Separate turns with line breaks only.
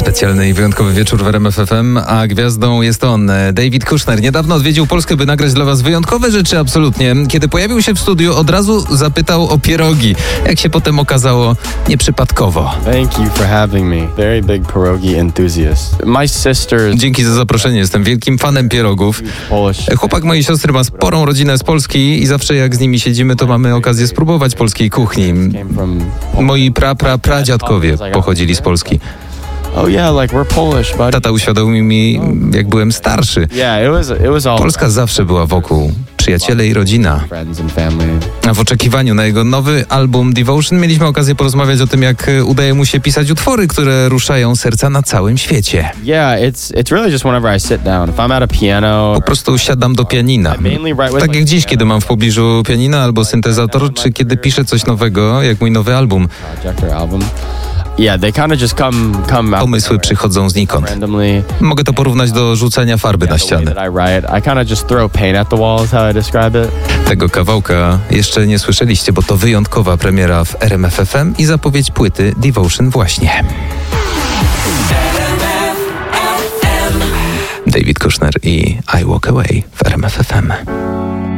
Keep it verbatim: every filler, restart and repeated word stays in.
Specjalny i wyjątkowy wieczór w R M F F M, a gwiazdą jest on, David Kushner. Niedawno odwiedził Polskę, by nagrać dla was wyjątkowe rzeczy, absolutnie. Kiedy pojawił się w studiu, od razu zapytał o pierogi. Jak się potem okazało, nieprzypadkowo.
Thank you for having me. Very big pierogi enthusiast. My sister...
Dzięki za zaproszenie, jestem wielkim fanem pierogów. Chłopak mojej siostry ma sporą rodzinę z Polski i zawsze jak z nimi siedzimy, to mamy okazję spróbować polskiej kuchni. Moi pra, pra, pradziadkowie pochodzili z Polski.
Oh yeah, like we're Polish, buddy.
Tata uświadomił mi, jak byłem starszy.
Yeah, it was it was all
Polska zawsze była wokół. Przyjaciele i rodzina.
friends and family.
A w oczekiwaniu na jego nowy album Devotion mieliśmy okazję porozmawiać o tym, jak udaje mu się pisać utwory, które ruszają serca na całym świecie.
Yeah, it's it's really just whenever I sit down. If I'm at a piano.
Po prostu siadam do pianina. Tak jak dziś, kiedy mam w pobliżu pianina albo syntezator, czy kiedy piszę coś nowego, jak mój nowy album.
Project or album. Yeah, they kind of just come come out.
Pomysły przychodzą znikąd.
Randomly.
Mogę to porównać do rzucania farby na
The way
ściany.
that I write, I kind of just throw paint at the wall is how I describe it.
Tego kawałka jeszcze nie słyszeliście, bo to wyjątkowa premiera w R M F F M i zapowiedź płyty Devotion właśnie. David Kushner i I Walk Away w R M F F M.